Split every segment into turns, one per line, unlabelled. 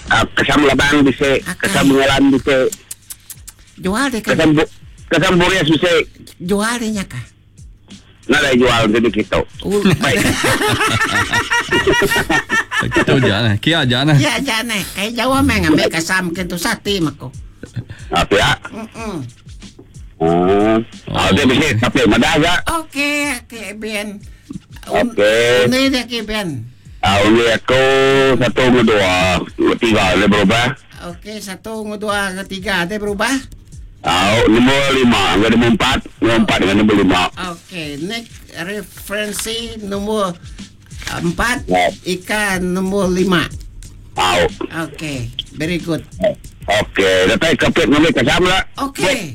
Kasam labang bisa, kasam ngalan bisa.
Jual deh kan.
Kasam burias bisa.
Jual deh nya kah?
Nada jual jadi kita. Baik.
Kita jangan, kia jangan.
Ya jangan. Kayak Jawa mah ngambil kasam kentu sati mako.
Apa ya? Ada bisa tapi madaga.
Oke, Ben.
Oke.
Ini dia ke Ben.
Ini aku 1, 2, 3 ada berubah.
Oke, 1, 2, 3 ada berubah.
Nombor 5, enggak ada 4 dengan nombor 5.
Oke, next referensi nomor 4, ikan nomor 5. Oke, very good.
Oke, dapat kapit ngambil kasam lah.
Oke.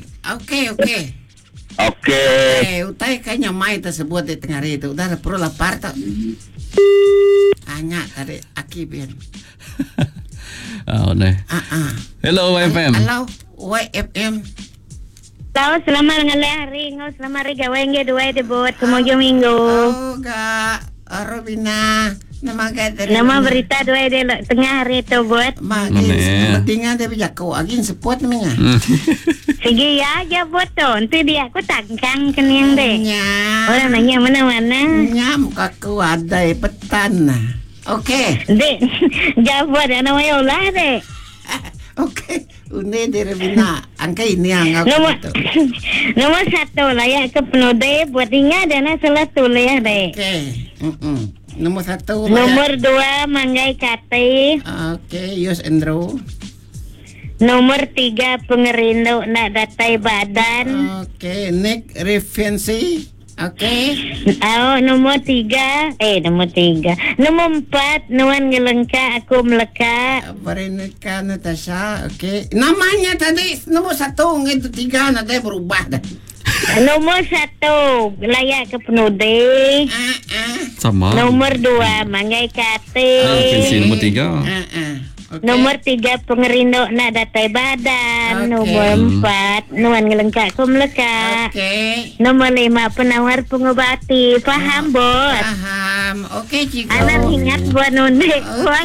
Utai kayaknya mai tersebut di tengah hari itu. Udah perlu lapar tak? Tanya tadi Aki Ben.
Hello YFM.
Hello YFM.
Tahu selamat hari, selamat hari gawe nge dua debut kemojo minggu.
Oh, Kak Robina.
Nama berita dua de tengah hari itu buat.
Pentingnya dia bijak agin sepot namanya.
Sige ya aja buat tu. Nanti dia aku tangkang kenyang deh. Orang nanya mana-mana.
Nyam kaku ada petan. Oke.
Dek, jawab ada namanya ulah deh.
Oke. Undi di Rebina. Angka ini yang aku
Nomor 1 layak ke penode buat ingat dana salah tulis deh.
Oke. Nomor 1
Nomor 2 Manggai Kate.
Oke, Yus Endro.
Nomor 3 Pengerindu nak datai badan.
Oke, Nick referensi. Oke.
Nomor 3 Nomor 4 Nuan ngelengka aku meleka.
Berenika Natasha. Oke. Namanya tadi nomor 1 itu 3 nanti berubah dah.
Nomor 1 layak ke penode.
Sama.
Nomor 2 Manggai Kate.
Referensi nomor 3.
Okay.
Nomor 3 Pengerindu nak datai badan. Nomor 4 Nuan ngelengka aku meleka. Nomor 5 Penawar pengobati. Faham bos?
Paham. Oke Ciko.
Anak ingat buat nundek buat.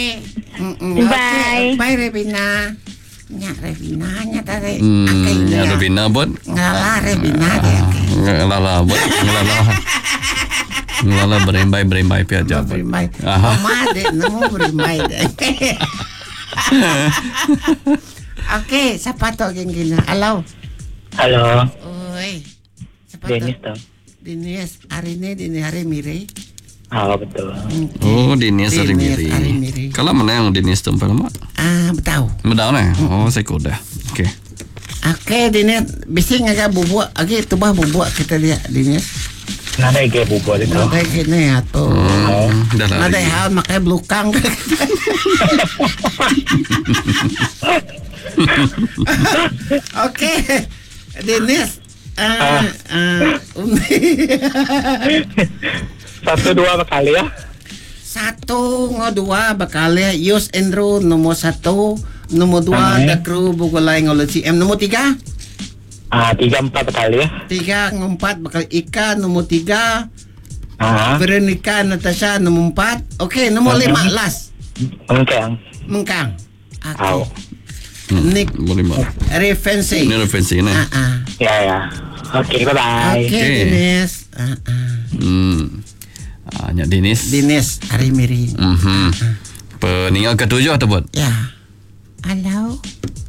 Bye.
Bye Rebina. Rebina tadi.
Rebina buat.
Ngalah Rebina dia.
Ngalah buat. Ngalah berimbai piaja.
Berimbai. Mama dek nemu berimbai dek. Oke, siapa tu yang gini? Halo. Oi. Siapa tu?
Dennis tu.
Dennis. Hari ni hari Miri.
Betul.
Oh, Dennis hari Miri. Kalau mana yang Dennis tu lama?
Betul.
Betul ni. Oh, saya kau dah.
Oke, Dennis. Bising agak bubuk. Agak tubah bubuk kita lihat Dennis.
Nada yang bubuk itu.
Nada gini atau nada hal makanya belukang. Oke, Dennis.
1, 2 bakal ya.
1, 2 bakal ya. Yus Endro nomor 1, nomor 2 Dakru Bugolai ngolot CM nomor 3.
3, 4 bakal ya.
3, 4 bakal Ika nomor 3. Veronica Natasha nomor 4. Oke, nomor 5 last. Mengkang. Oke. Nick referensi.
Ini referensi ni.
Ya. Oke, bye.
Oke, Dennis.
Nyak Dennis.
Hari Miri.
Peninggal ke-7 atau buat?
Ya. Halo.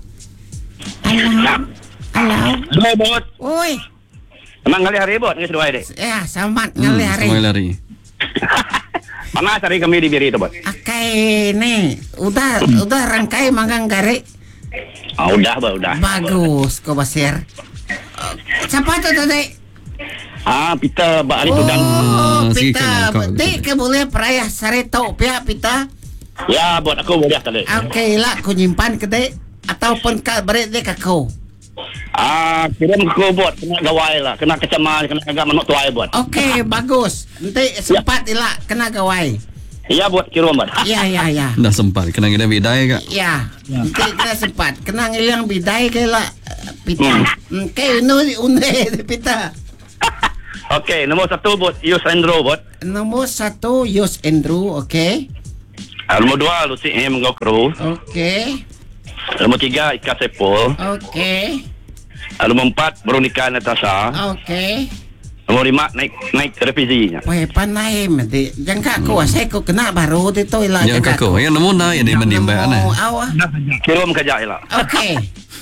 Hai bot.
Oi.
Emang ngali hari bot, nggak sedua deh.
Ya, selamat ngali hari.
Selamat hari.
Mana cari kami di Biri itu bot?
Oke, nih. Udah rangkai manggang gari.
Udah.
Bagus, kau basir. Siapa tu tadi?
Pita Bak Ali Tudang.
Pita. Dek boleh perayah sareto pihak Pita.
Ya, bot aku boleh tadi.
Oke lah, kau nyimpan ke dek ataupun kau beri dek aku.
Kirim ke bot, kena gawai lah, kena kecaman, kena agak menuk tuai bot.
Oke, bagus. Nanti sempat ilah kena gawai.
Iya bot, kirim bot.
Ya.
Dah sempat, kena kita bidai kak?
Ya, nanti kena sempat. Kena ngilang bidai ke lah, Pita. Oke, unde Pita.
Oke, nomor 1 bot, Yus Endro bot.
Nomor 1 Yus Endro, oke.
Nombor 2 Lucy M Go Crew.
Okey.
Nombor 3 Ika Sepul.
Okey.
Nombor 4 Veronica Natasha.
Okey.
Nombor 5 naik revizinya.
Weh, panai mesti. Jangka ko saya ko kena baru tu lah.
Ya kako. Yang nemu na yang menimba ana.
Awak.
Kirim kerja lah.
Okey.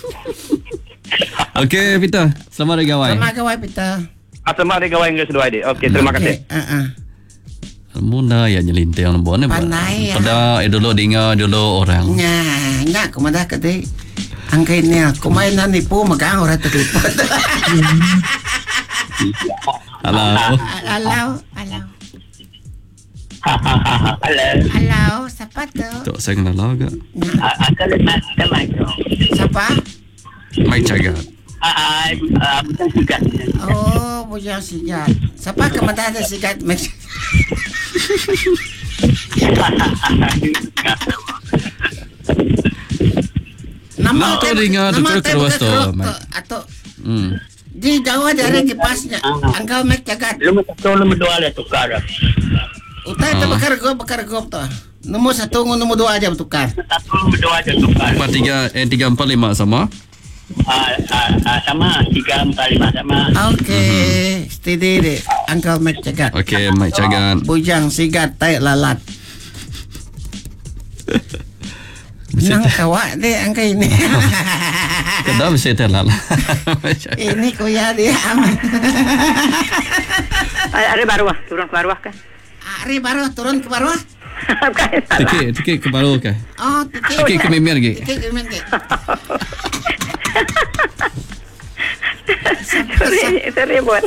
Okey, Peter. Selamat hari gawai.
Selamat gawai Peter.
Selamat hari gawai English 2 Okey, terima kasih.
Muna ya nyelintir yang buat ni.
Pandai ya.
Pada dulu dengar dulu orang.
Nya kumadah kete. Angkai ni aku mainan nipu magang orang terlipat.
Halo.
Halo, siapa tu?
Tak saya kenal agak.
Siapa?
Mai Cagat.
Bukan sigat.
Oh, bujang sigat. Siapa kementerian ada sigat?
Nama tu dengar tu terus tu.
Atau di Jawa dari kipasnya. Engkau mek cagat.
Nombor 2 ada tukar.
Utai tu bakar gop tu. Nombor 1 dengan nombor 2 aja bertukar.
Nombor 2 aja tukar.
3, 4, 5 sama.
Sama 3, 4, 5 sama.
Okey, steady deh. Engkau mek cagat.
Okey, Mai Cagat.
Bujang sigat tai lalat. Nang kawak deh angka ini.
Kedap mesti terlal.
Ini kuya dia aman.
Hari baru turun ke bawah kan?
Hari baru turun ke bawah.
Tikit ke baru ke?
Oh,
Tikit ke mimir ke?
Tikit ke mimir.
Seribut.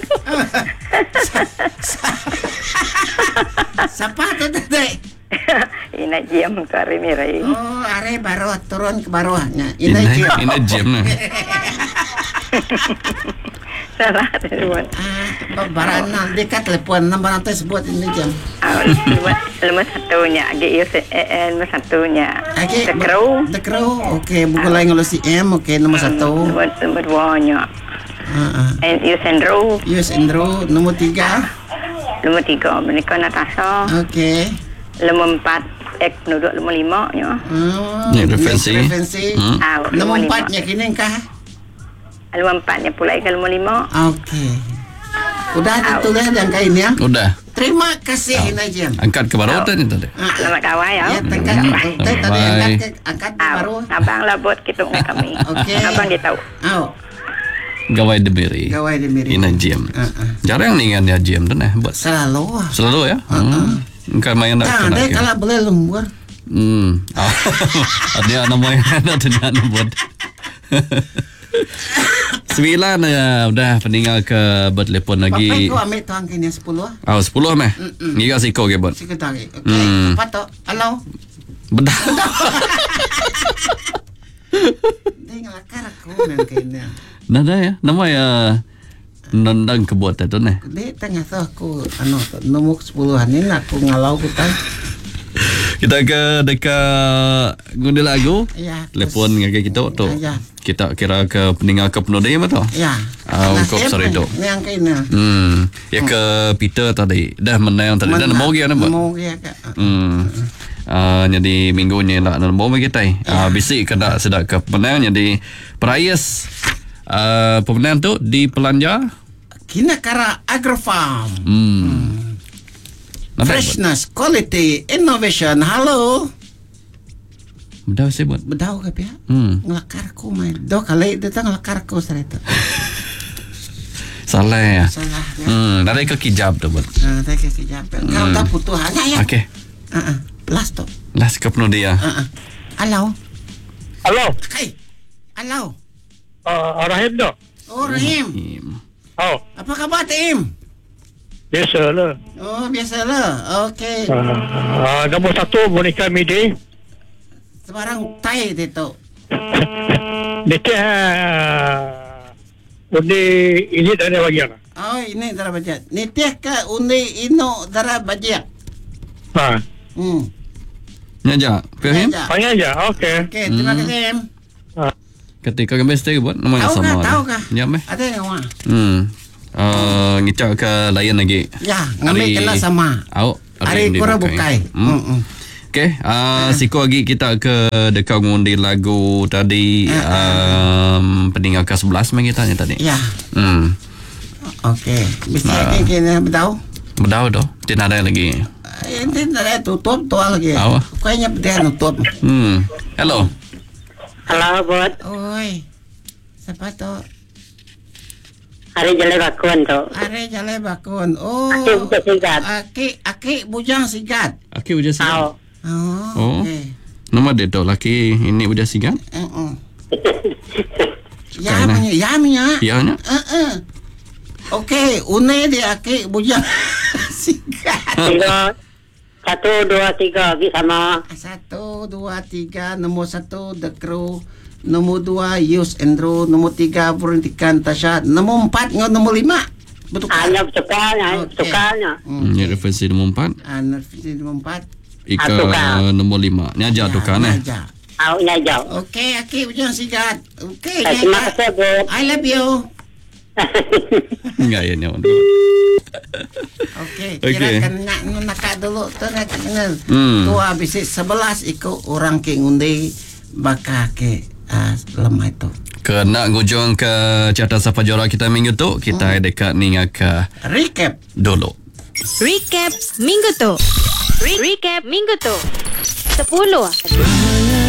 Siapa tu tadi?
Ina jam tu hari mirai.
Oh, hari baru turun ke bawahnya. Ini
jam nah.
Salah seribut.
Barang dekat telepon nombor nanti sebut ini jam.
Lemas satunya, nomor satunya.
The Crow. Okey, buku lain kalau si M. Okey, nomor 1.
Nomor 2-nya.
Yus Andrew. Nomor 3.
Nomor 3 Veronica Natasha.
Okey.
Nomor 4 Nuduk nomor 5-nya.
Ni referensi.
Nomor 4-nya kini kah?
Nomor 4-nya pula ke nomor 5.
Okey. Udah itu dah jangka ini ya.
Udah.
Terima kasih Najam.
Angkat ke baru tadi.
Selamat kawai ya.
Ya, tadi angkat ke baru.
Abang labut kita dengan kami.
Okey.
Abang dia tahu.
Gawai Demiri. Ina jam. Jarang ni kan dia jam tu nah buat. Selalu ya. Engkau main nak.
Ada kalau boleh lembur.
Ada namanya ada buat. 9 ya udah peninggal ke bertelepon lagi.
Apa kau ambil tu angkanya 10?
10 meh. Ni kasi kau ke buat.
Sekitar. Okey. Apa tu? Halo.
Bedah.
Tengok akar aku angkanya.
Nada ya. Nama ya nandang kebuat tu nah.
Dia tengah tu aku nombor 10-an ni aku ngalau ku tai.
Kita ke dekat ngundi lagu.
Ya.
Telepon dengan kita tu.
Ya.
Kita kira ke peninggal ke penodai betul.
Ya.
Kop sore tu.
Ni angkanya.
Ya ke Peter tadi. Dah menang tadi dah mau dia nampak.
Mau dia ke.
Jadi minggu ni nak mau kita. Bisik kena sedap ke penang jadi perayas pemenang tu di Pelanja
Kina Kara Agrofarm. Freshness, quality, innovation. Halo.
Bedah saya buat.
Bedah ke pihak? Ngelakar ku main. Do kali datang ngelakar ku sereta.
Salah ya.
Salah.
Dari ke kijab tu buat.
Dari ke kijab. Kau tak putus hanya ya.
Okey.
Last tu.
Last ke penuh dia.
Halo.
Halo.
Hai. Halo.
Rahim dah.
Oh, Rahim. Apa khabar Tim?
Biasalah.
Oh, biasalah. Okey.
Nombor 1 Veronica Midi.
Sebarang tai dia tu.
Niti undi ini dari bagian.
Oh, ini darah bajak. Nitih ke undi ino darah bajak?
Nyaja, Fahim?
Panggil aja. Okey.
Okey, terima kasih.
Ketika kami stay buat nama yang sama.
Tahu kah?
Ya meh.
Ada yang mana?
Ngicak ke layan lagi.
Ya, ngambil kena sama.
Au.
Hari kurang bukai.
Okay, siko lagi kita ke dekat ngundi lagu tadi peninggal ke-11 main kita tadi.
Ya. Okey. Bisa kena beritahu?
Beritahu tu. Tidak ada lagi.
Ini ada tutup tu lagi.
Apa?
Kayaknya dia tutup.
Hello.
Halo, Bot.
Oi. Siapa tu?
Hari Jalai Bakun tu.
Are Jalai Bakun. Oh.
Aki Bujang Sigat.
Aki Bujang Sigat.
Aki Bujang Sigat.
Oh. Okey.
Nama dia tu laki ini Bujang Sigat?
Ya punya.
Ya nya?
Okey, une dia Aki Bujang Sigat.
1, 2, 3 lagi sama.
1, 2, 3. Nombor 1 The Crew. Nombor 2 Yus Andrew. Nombor 3 Berhentikan Tasha. Nombor 4 dengan nombor 5. Betul kan?
Hanya bertukarnya.
Ini referensi nombor 4.
Referensi nombor 4.
Ika nombor 5. Ni ajar tukar ni.
Ini aja.
Okey, Aki Bujang Sigat. Okey.
Terima kasih, Bot.
I love you.
Enggak ya nyawa.
Okey, kirakan nak dulu tu nak kenal. Tu habis 11 ikut orang ke ngundi bakal ke lemah itu.
Kena ngujung ke carta Sapa Jora kita minggu tu, kita dekat ni ke
recap
dulu.
Recap minggu tu. 10.